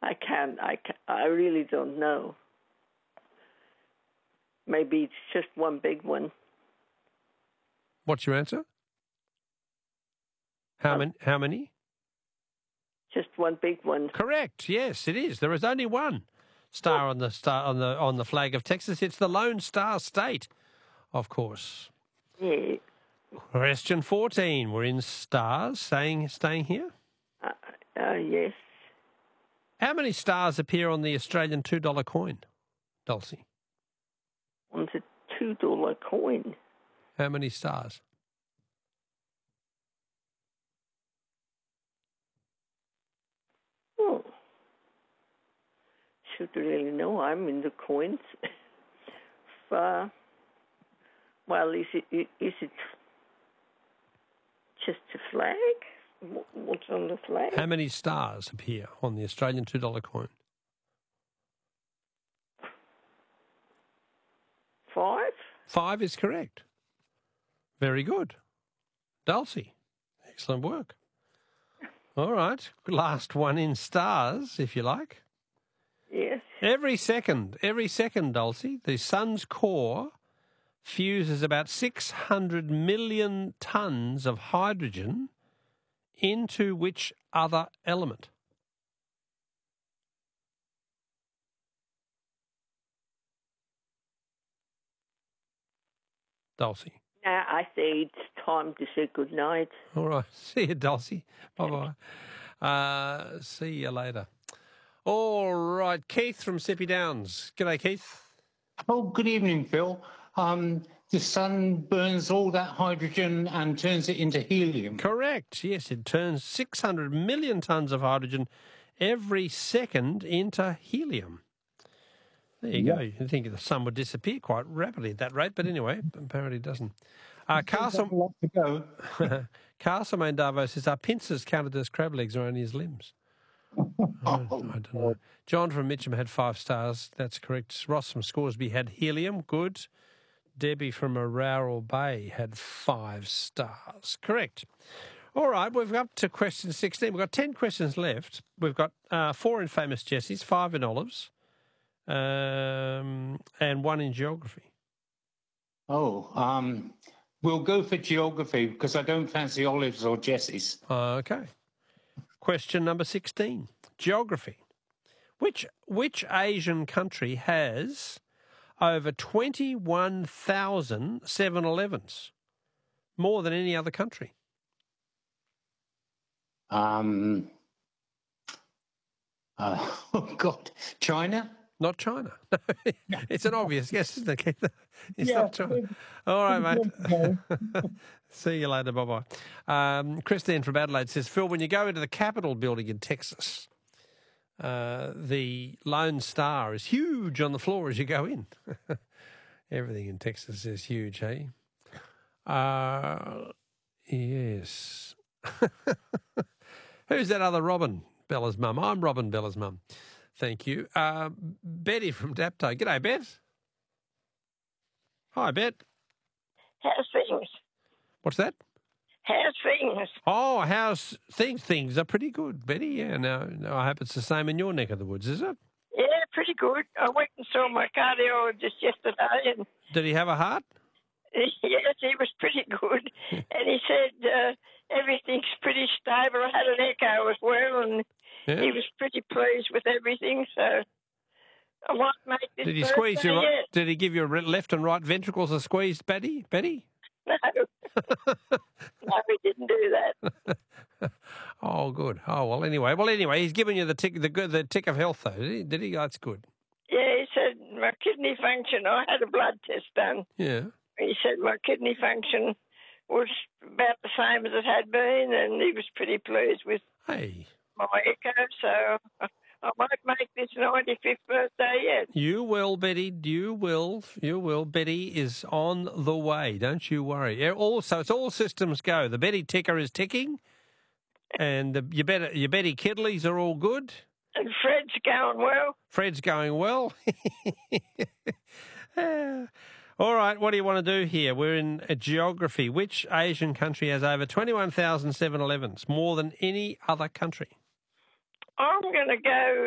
I can't. I really don't know. Maybe it's just one big one. What's your answer? How many? Just one big one. Correct. Yes, it is. There is only one star on the flag of Texas. It's the Lone Star State, of course. Yeah. Question 14. We're in stars. Staying here. Yes. How many stars appear on the Australian $2 coin, Dulcie? On the $2 coin. How many stars? Oh. Should really know. I'm in the coins. Well, is it just a flag? What's on the flag? How many stars appear on the Australian $2 coin? 5? 5 is correct. Very good. Dulcie, excellent work. All right, last one in stars, if you like. Yes. Every second, Dulcie, the sun's core fuses about 600 million tonnes of hydrogen into which other element? Dulcie. Now I say it's time to say good night. All right. See you, Dulcie. Bye-bye. See you later. All right. Keith from Sippy Downs. G'day, Keith. Oh, good evening, Phil. The sun burns all that hydrogen and turns it into helium. Correct. Yes, it turns 600 million tonnes of hydrogen every second into helium. There you go. You'd think the sun would disappear quite rapidly at that rate, but anyway, apparently it doesn't. Castle Mandavo says, are pincers counted as crab legs or only as limbs? I don't know. John from Mitcham had 5 stars. That's correct. Ross from Scoresby had helium. Good. Debbie from Araral Bay had 5 stars. Correct. All right, we've up to question 16. We've got 10 questions left. We've got 4 in Famous Jessies, 5 in Olives, and 1 in Geography. We'll go for Geography because I don't fancy Olives or Jessies. Okay. Question number 16. Geography. Which Asian country has over 21,000 7-Elevens? More than any other country. Oh, God. China? Not China. It's an obvious guess, isn't it? It's not China. All right, mate. See you later. Bye-bye. Christine from Adelaide says, Phil, when you go into the Capitol building in Texas, the Lone Star is huge on the floor as you go in. Everything in Texas is huge, eh? Yes. Who's that other Robin, Bella's mum? I'm Robin, Bella's mum. Thank you. Betty from Dapto. G'day, Bet. Hi, Bet. How's things? What's that? How's things? Oh, how's things? Things are pretty good, Betty. Yeah, no, I hope it's the same in your neck of the woods, is it? Yeah, pretty good. I went and saw my cardiologist yesterday. And did he have a heart? Yes, he was pretty good. And he said everything's pretty stable. I had an echo as well, and he was pretty pleased with everything. So I might make this. Did he squeeze your? Did he give your left and right ventricles a squeeze, Betty? No. No, he didn't do that. Oh, good. Oh, well, anyway, he's given you the tick of health, though. Did he? That's good. Yeah, he said my kidney function. I had a blood test done. Yeah. He said my kidney function was about the same as it had been, and he was pretty pleased with my echo. So I might make this 95th birthday yet. You will, Betty. You will. Betty is on the way. Don't you worry. Also, it's all systems go. The Betty ticker is ticking, and your Betty Kidleys are all good. And Fred's going well. Fred's going well. All right, what do you want to do here? We're in Geography. Which Asian country has over 21,000 7-Elevens, more than any other country? I'm going to go